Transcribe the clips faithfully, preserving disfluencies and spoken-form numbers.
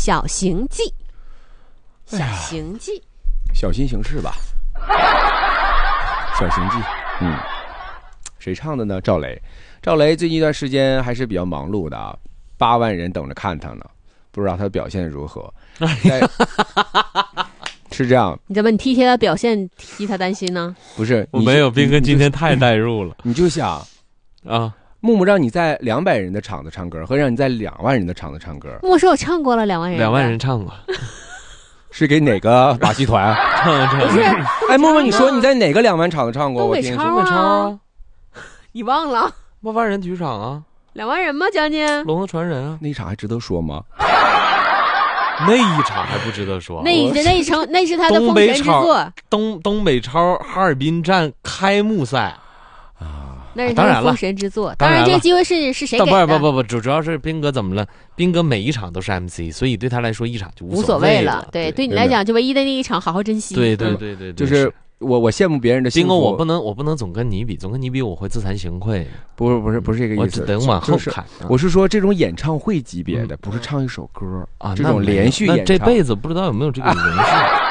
小行记。小行记， 小心行事吧。小行记，嗯，谁唱的呢？赵雷。赵雷最近一段时间还是比较忙碌的啊，八万人等着看他呢，不知道他表现如何。是这样， 你怎么你替他表现替他担心呢？ 不是， 我没有，斌哥今天太代入了。 你就想啊， 木木让你在两百人的场子唱歌，和让你在两万人的场子唱歌。 木木说我唱过了两万人， 两万人唱过。 是给哪个马戏团？ 唱唱不是， 哎，默默，你说你在哪个两万场子唱过？ 东北超啊， 东北超啊， 你忘了？ 八万人体育场啊， 两万人吗？将近。 龙的传人啊， 那一场还值得说吗？ 那一场还不值得说。 那一那一场那是他的封神之作。 东东北超哈尔滨站开幕赛。 那是他的封神之作，当然这个机会是是谁给的？不不不不，主主要是斌哥怎么了？斌哥每一场都是 M C， 所以对他来说一场就无所谓了。 对，对你来讲就唯一的那一场，好好珍惜。 对对对对， 就是我我羡慕别人的幸福。 斌哥，我不能我不能总跟你比，总跟你比我会自惭形愧。 不是不是不是这个意思， 我等往后看。 我是说这种演唱会级别的，不是唱一首歌啊， 这种连续演唱， 这辈子不知道有没有这个荣幸。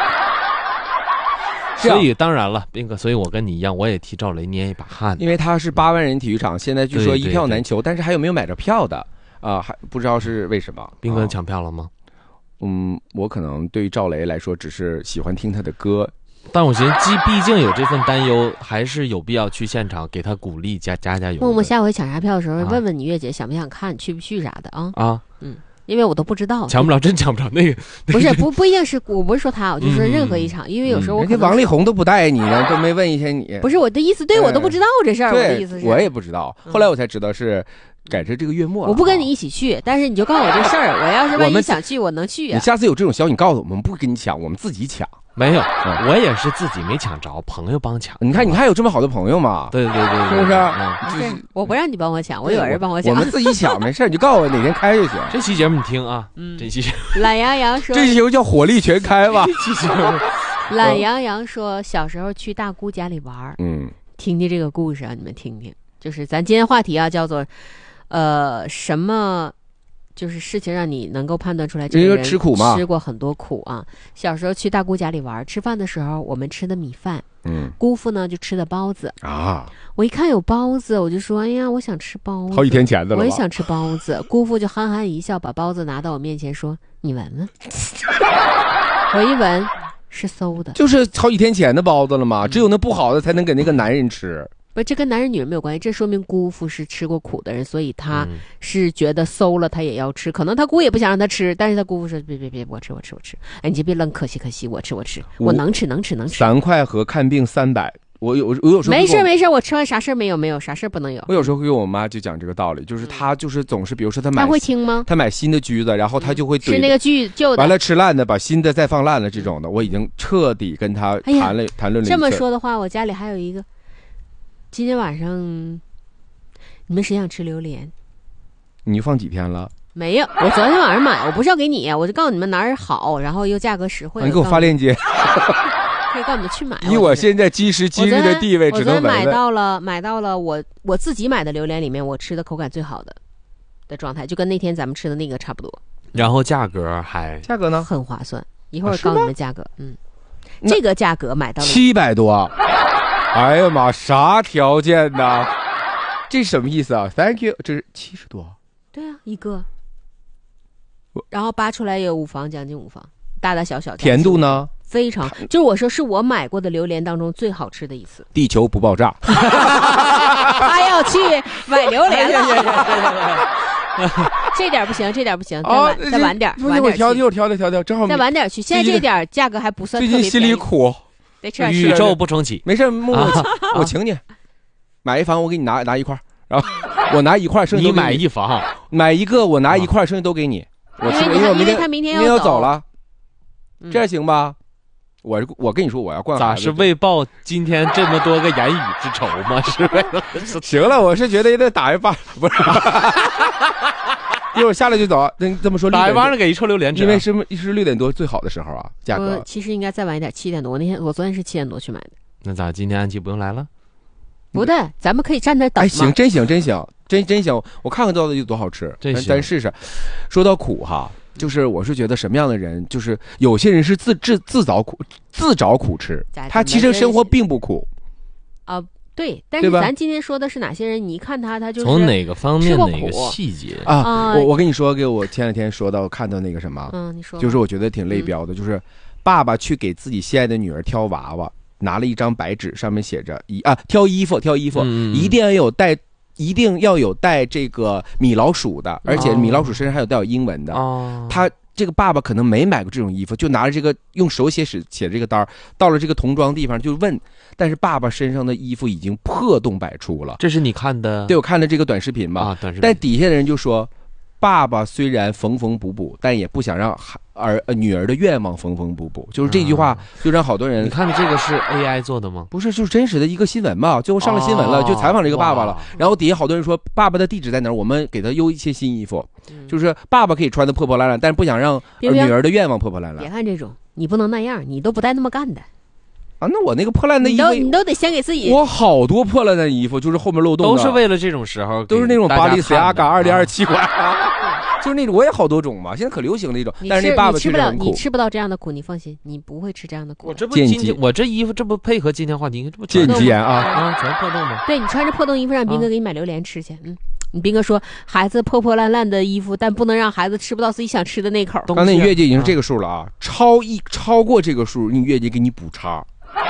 所以当然了，斌哥，所以我跟你一样，我也替赵雷捏一把汗。 因为他是八万人体育场，现在据说一票难求，但是还有没有买着票的啊？还不知道是为什么。 斌哥抢票了吗？ 嗯，我可能对于赵雷来说，只是喜欢听他的歌。 但我寻思，既毕竟有这份担忧，还是有必要去现场给他鼓励，加加加油。 默默下回抢啥票的时候，问问你月姐想不想看，去不去啥的啊？ 啊， 嗯。因为我都不知道， 抢不着，真抢不着。那个不是不不一定是，我不是说他，我就说任何一场，因为有时候我人家王力宏都不带你呢，都没问一下你。 不是我的意思，对我都不知道这事儿。我的意思是， 我也不知道，后来我才知道是改成这个月末了。 我不跟你一起去，但是你就告诉我这事儿，我要是万一想去，我能去啊。 你下次有这种消息，你告诉我们，不跟你抢，我们自己抢。 没有，我也是自己没抢着，朋友帮抢。 你看，你还有这么好的朋友吗？ 对对对， 是不是？ 就是我不让你帮我抢，我有人帮我抢。 我们自己抢没事，你就告诉我哪天开就行。 这期节目你听啊，嗯，这期懒羊羊说， 这期节目叫火力全开吧。 这期节目， 懒羊羊说，小时候去大姑家里玩， 嗯， 听听这个故事啊，你们听听。就是咱今天话题啊，叫做，呃，什么？就是事情让你能够判断出来这个人吃苦嘛， 吃过很多苦啊。小时候去大姑家里玩，吃饭的时候我们吃的米饭， 嗯， 姑父呢就吃的包子啊。 我一看有包子，我就说：“哎呀，我想吃包子。” 好几天前的了， 我也想吃包子。姑父就憨憨一笑，把包子拿到我面前说：“你闻闻。”我一闻是馊的， 就是好几天前的包子了嘛。只有那不好的才能给那个男人吃。 不，这跟男人女人没有关系，这说明姑父是吃过苦的人，所以他是觉得馊了他也要吃。可能他姑也不想让他吃，但是他姑父说别别别，我吃我吃我吃，哎，你就别愣，可惜可惜，我吃我吃，我能吃能吃能吃。 三块和看病三百，我有我有时候没事没事，我吃完啥事没有没有啥事不能有。 我有时候会跟我妈就讲这个道理，就是她就是总是比如说她买， 她会听吗？ 她买新的橘子，然后她就会吃那个橘旧的， 完了吃烂的，把新的再放烂了这种的，我已经彻底跟她谈了、哎、谈论了一次。 这么说的话，我家里还有一个。今天晚上，你们谁想吃榴莲？ 你放几天了？ 没有，我昨天晚上买，我不是要给你，我就告诉你们哪儿好，然后又价格实惠。 啊、你给我发链接， 可以告诉你们去买。 以我现在今时今日的地位，只能我昨天买到了，买到了我我自己买的榴莲里面，我吃的口感最好的的状态，就跟那天咱们吃的那个差不多。 然后价格还价格呢？ 很划算，一会儿告诉你们价格。嗯，这个价格买到了七百多。哎呀妈，啥条件呢？这什么意思啊 ？Thank you， 这是七十多。 对啊，一个。然后扒出来也有五房，将近五房，大大小小。 甜度呢？ 非常，就是我说是我买过的榴莲当中最好吃的一次。 地球不爆炸。 他要去买榴莲了。这点不行，这点不行，再晚、哦、再晚点， 不是我调调调调调调，正好再晚点去。现在这点价格还不算特别便宜。 最近心里苦。 得吃点宇宙不重启， 没事，木木，我请你买一房，我给你拿拿一块，然后我拿一块，剩下你买一房， 买一个，我拿一块，剩下都给你。我因为因为他明天要走了，这样行吧？我我跟你说，我要惯咋是为报今天这么多个言语之仇吗？是为了行了，我是觉得也得打一巴，不是。一会儿下来就走，那这么说， 打一巴掌给一臭榴莲吃， 因为是是六点多最好的时候啊，价格。 呃、其实应该再晚一点，七点多。我那天我昨天是七点多去买的。 那咋？今天安琪不用来了？ 不对，咱们可以站那等。 哎，行，真行，真行，真真行！我看看到底有多好吃，咱咱试试。说到苦哈， 就是我是觉得什么样的人，就是有些人是自自自找苦自找苦吃，他其实生活并不苦啊。对，但是咱今天说的是哪些人？你一看他，他就是从哪个方面哪个细节啊？我我跟你说，给我前两天说到看到那个什么， 嗯，你说， 就是我觉得挺类标的，嗯、就是爸爸去给自己心爱的女儿挑娃娃，拿了一张白纸，上面写着一啊挑衣服挑衣服，嗯、一定要有带。一定要有带这个米老鼠的，而且米老鼠身上还有带有英文的。哦，他这个爸爸可能没买过这种衣服，就拿着这个用手写写写这个单，到了这个童装地方就问，但是爸爸身上的衣服已经破洞百出了。 这是你看的？ 对，我看的这个短视频嘛。 啊，短视频。 但底下的人就说，爸爸虽然缝缝补补，但也不想让儿女儿的愿望缝缝补补，就是这句话就让好多人。 你看的这个是 A I 做的吗？ 不是，就是真实的一个新闻嘛。最后上了新闻了，哦、就采访这个爸爸了。然后底下好多人说，爸爸的地址在哪儿？我们给他邮一些新衣服，嗯、就是爸爸可以穿的破破烂烂，但是不想让女儿的愿望破破烂烂。 别看这种，你不能那样，你都不带那么干的。 啊，那我那个破烂的衣服， 你都你都得先给自己。 我好多破烂的衣服，就是后面漏洞的， 都是为了这种时候， 都是那种巴黎塞亚嘎二零二七款。就是那种，我也好多种嘛，现在可流行那种。但是那爸爸吃不了，你吃不到这样的苦，你放心，你不会吃这样的苦。 我这不今天，我这衣服这不配合今天话题，这不见机啊啊，全破洞吗？ 对，你穿着破洞衣服让斌哥给你买榴莲吃去，嗯。你斌哥说孩子破破烂烂的衣服，但不能让孩子吃不到自己想吃的那口。 刚才你月姐已经是这个数了啊，超一超过这个数，你月姐给你补差。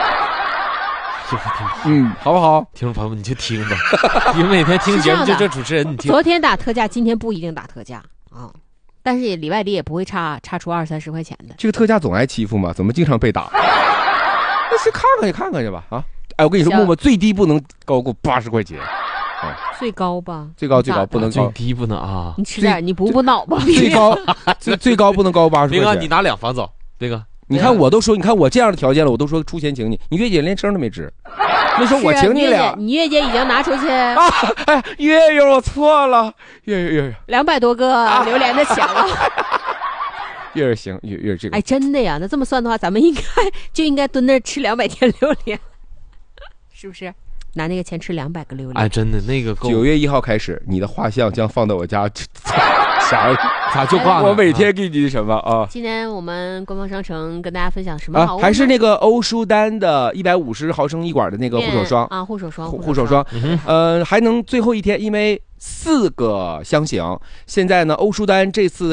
嗯，好不好？ 听众朋友们，你就听吧。你每天听节目就这主持人，你听。 昨天打特价，今天不一定打特价啊。但是也里外里也不会差差出二三十块钱的。 这个特价总挨欺负嘛，怎么经常被打？那去看看去看看去吧啊！哎，我跟你说，默默最低不能高过八十块钱。 啊、最高吧？ 最高最高不能高， 最低不能啊！ 你吃点，你补补脑吧。 最高最最高不能高八十块钱。 斌哥，你拿两房走，斌哥。 你看我都说，你看我这样的条件了，我都说出钱请你，你月姐连声都没吱。那时候我请你俩， 你月姐已经拿出去啊！ 哎，月月我错了，月月月月两百多个榴莲的钱了。 月月行，月月这个。 哎，真的呀，那这么算的话，咱们应该就应该蹲那吃两百天榴莲，是不是？拿那个钱吃两百个榴莲。 哎，真的那个够。 九月一号开始，你的画像将放到我家。啥咋就挂了？ 我每天给你什么啊？ 今天我们官方商城跟大家分享什么好物、 啊？还是那个欧舒丹的一百五十毫升一管的那个护手霜啊，护手霜， 护手霜。嗯、呃，还能最后一天，因为四个香型，现在呢，欧舒丹这次。